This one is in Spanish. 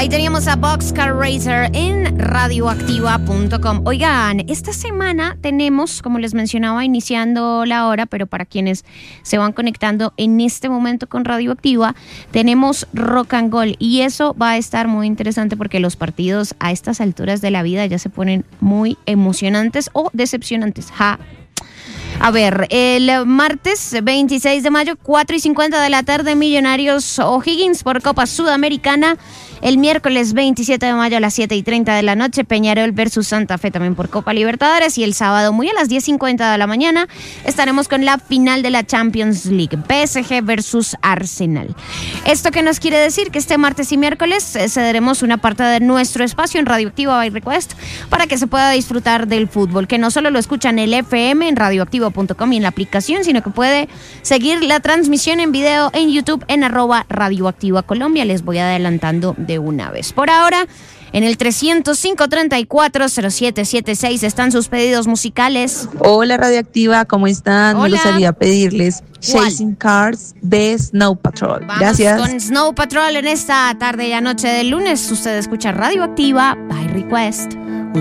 Ahí teníamos a Boxcar Racer en radioactiva.com. Oigan, esta semana tenemos, como les mencionaba, iniciando la hora, pero para quienes se van conectando en este momento con Radioactiva, tenemos Rock and Gold y eso va a estar muy interesante porque los partidos a estas alturas de la vida ya se ponen muy emocionantes o decepcionantes. A ver, el martes 26 de mayo, 4:50 de la tarde, Millonarios O'Higgins por Copa Sudamericana. El miércoles 27 de mayo a las 7:30 de la noche, Peñarol versus Santa Fe también por Copa Libertadores. Y el sábado, muy a las 10:50 de la mañana, estaremos con la final de la Champions League, PSG versus Arsenal. ¿Esto qué nos quiere decir? Que este martes y miércoles cederemos una parte de nuestro espacio en Radioactiva by Request para que se pueda disfrutar del fútbol, que no solo lo escuchan en el FM, en radioactiva.com y en la aplicación, sino que puede seguir la transmisión en video en YouTube en @radioactivacolombia. Les voy adelantando de una vez. Por ahora, en el 305-340776 están sus pedidos musicales. Hola Radioactiva, ¿cómo están? Hola. Me gustaría pedirles Chasing Cars de Snow Patrol. Vamos Gracias. con Snow Patrol en esta tarde y noche del lunes. Usted escucha Radioactiva by Request.